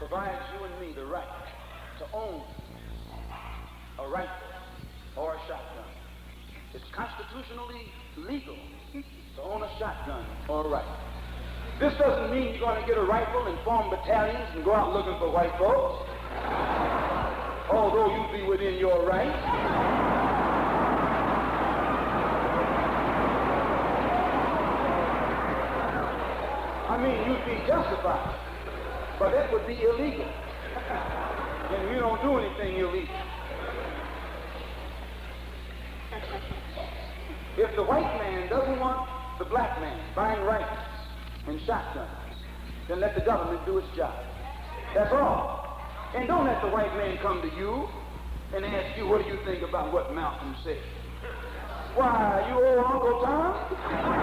provides you and me the right to own a rifle or a shotgun. It's constitutionally legal to own a shotgun or a rifle. This doesn't mean you're going to get a rifle and form battalions and go out looking for white folks, although you be within your rights. I mean, you'd be justified, but that would be illegal. And you don't do anything illegal. If the white man doesn't want the black man buying rifles and shotguns, then let the government do its job. That's all. And don't let the white man come to you and ask you, what do you think about what Malcolm said? Why, you old Uncle Tom.